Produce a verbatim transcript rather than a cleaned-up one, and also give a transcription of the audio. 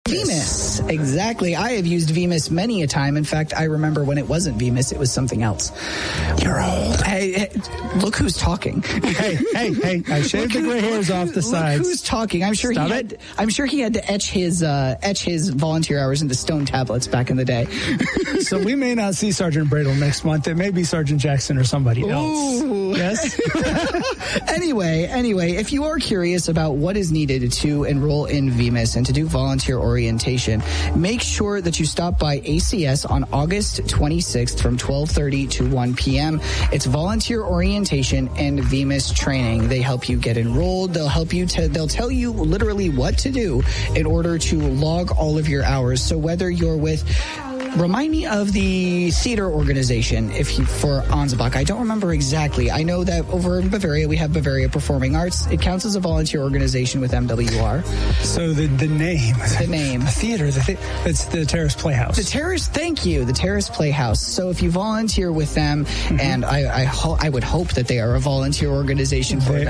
Vemus, exactly. I have used Vemus many a time. In fact, I remember when it wasn't Vemus, it was something else. You're old. Hey, hey look who's talking. Hey, hey, hey! I shaved the gray hairs off the look sides. Who's talking? I'm sure Stop he it. had. I'm sure he had to etch his uh, etch his volunteer hours into stone tablets back in the day. So we may not see Sergeant Bradle next month. It may be Sergeant Jackson or somebody else. Ooh. Yes. Anyway, anyway, if you are curious about what is needed to enroll in Vemus and to do volunteer orientation, make sure that you stop by A C S on August twenty-sixth from twelve thirty to one p.m. It's volunteer orientation and Vemus training. They help you get enrolled. They'll help you to, they'll tell you literally what to do in order to log all of your hours. So whether you're with Remind me of the theater organization if you, for Ansbach. I don't remember exactly. I know that over in Bavaria, we have Bavaria Performing Arts. It counts as a volunteer organization with M W R. So the the name. The name. The theater. The th- it's the Terrace Playhouse. The Terrace, thank you. The Terrace Playhouse. So if you volunteer with them, mm-hmm. and I I, ho- I would hope that they are a volunteer organization for they, them.